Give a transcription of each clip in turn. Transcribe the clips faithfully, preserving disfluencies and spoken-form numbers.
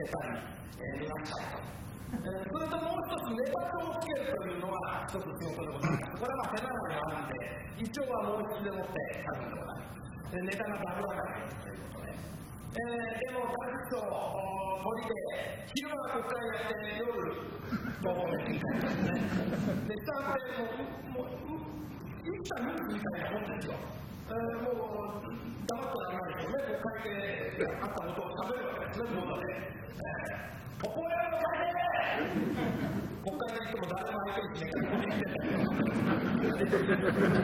けたり、えー、磨きたいと。えー、それともう一つネタ帳をつけるというのが一つ仕事でございます。これはまあ手習いがあるんで、一応はもう一つでもって書くんでございます。ネタがバグらないということで、えー、でも大事と取りで昼間は国会やって夜ごぼうでみたいなですね。で下ってもうもう一切無理みたいなもんですよ。えー、もう黙ってらんないですよね。国会であったことを食べるわけですね。もうだね。えーここへの会で国会の人も誰も相手にしないからどうして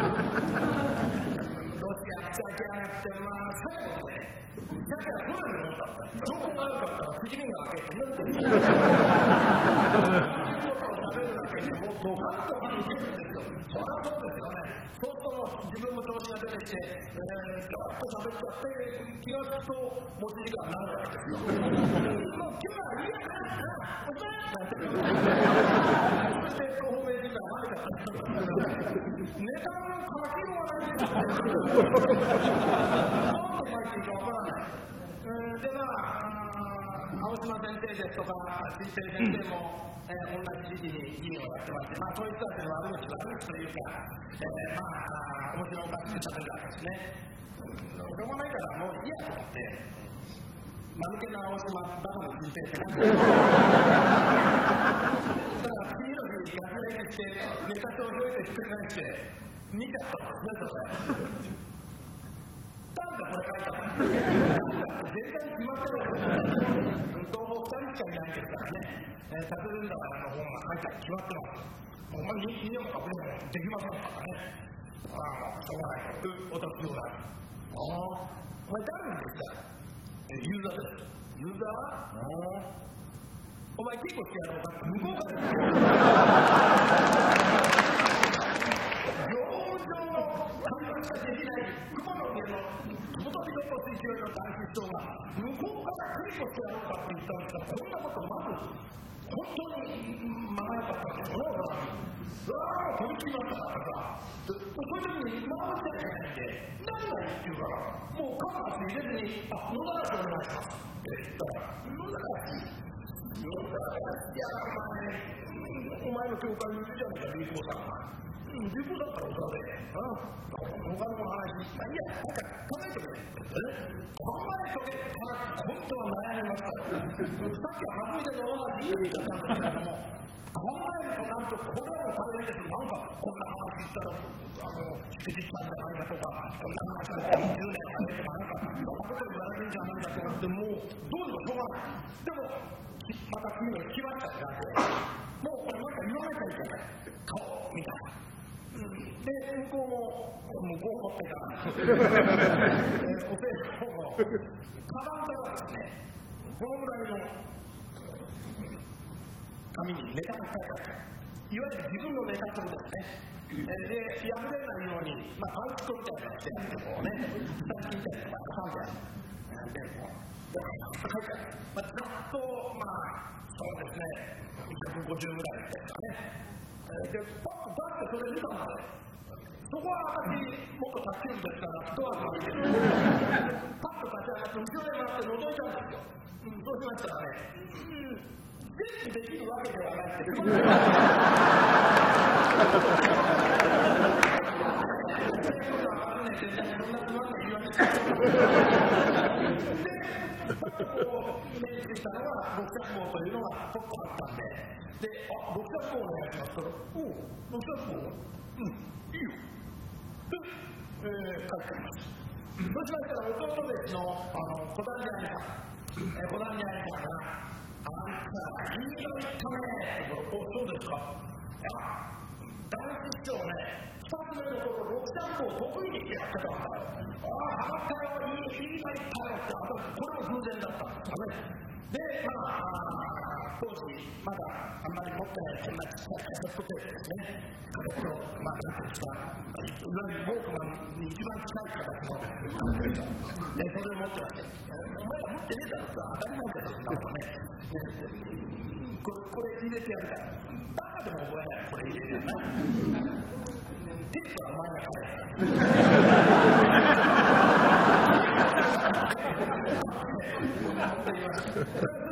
やっちゃいけなくてまあ最後でだから来るようになった情報があるかったら責任が開けてなんて言うことを食べるだけでもうドカッと話してるんですよ。そりゃそうですよね。そうすると自分も調子が出てきてえーガッと喋っちゃって気がつくと持ち時間になるわけですよ。もう今日はいいやお前なんてそしてご褒美時間はなかったネタの書きようがないんですよ。どう書いていいかわからない。でまあ青島先生ですとか新生先生も、えー、同じ時期に議員をやってまして、まあそういう人たちの悪口悪口というか、えー、まあ面白おかしくしゃべるわけですね。しょうがないからもういいやと思って間抜けな青島バカの新生って感じだから次の日に逆練してネタ帳を増えてひっくり返して見ちゃったんですね。なんだこれ書いたのなんだって絶対に決まってるわけですよ。どうもふたりしかいないですからね、えー、タクルンダーの本が書いたら決まってます。お前に家も隠れもできませんからね。ああ、しょうがないとおたつようだ。ああ、お前誰なんですか。ユーザーです。ユーザー？ああ。お前結構好きやろうかって向こうから業務上の判断しかできない雲の上の元々の勢いの男子人が向こうから結構好きやろうかって言ったんですが、こんなことまず本当にまがなかったんですよ。うわぁ、本気になったからさ、そういう時に回してるじゃないんで、何がいいって言うから、もうカップ入れずに、あ、野田らしお願いしますって言ったら、野田らし野田らしいやお前、お前の教会にいるじゃねえか、流行さんが。うん、流行だったらおだで、他の話、まあいいや、なんか考えてくれ。考えとけたら、本当は悩みますから。さっきは初めてのお話いい言い方なんだけども、考えるとなんとこれらの大変です。なんかこんな話言ったらあの出てきたんじゃないかとか、こんな話がにじゅうねんあれとかなんかそんなこと言われるんじゃないかとかってもうどうぞしょうがない。でもまた次の決まったんだってもうこれなんか言わなきゃいけない顔みたいな、うん、で向こうも向こうもってからお手本もカバンからですねこのぐらいの紙にネタが書いてある。いわゆる自分のネタ帳ですね。で、破れないように、まあ、パンツ取ったりしてやって、こうね、下に引いたりとか、挟んである。で、こう、書いてある。まあ、ざっと、まあ、そうですね、ひゃくごじゅうぐらいですかね。で、パッとバッとそれ見たんで、そこは私、もっと卓球部ですから、ドアが開いてる。パッと立ち上がって、後ろへ回って覗いたんですよ。うん、そうしましたらね、うん全部できるわけではないってことです。そんなつまんない言い訳です。で、こう、目についたのはろくひゃくごうというのがポッとあったんで、で、あ、ろくひゃくごうお願いしますと、おう、ろくひゃくごううん、いいよ。で、えー、書いてあります。そうしましたら、弟弟子の、あの、小谷兄さん、えー、小谷兄さんが、あんた、いいの言ったねーって、そうですか。いや、男子師匠ね、ふたつめの頃、ろくひゃくごう得意にしてやってたんだよ。ああ、あったよ、いい、いいの言ったよって、これも偶然だったんですかね。で、まあ、当時、まだあんまり持ってない、こんなちっちゃいカセットテープですね。カセット、まあ、なんていうんですか、いわゆるウォークマンに一番近い形のカセットで、それを持ってらっしゃる。お前ら持ってねえだろって当たり前だけど、なんかね。これ、これ入れてやるから。バカでも覚えない、これ入れてやるな。テープはお前が買え。本当に言いました。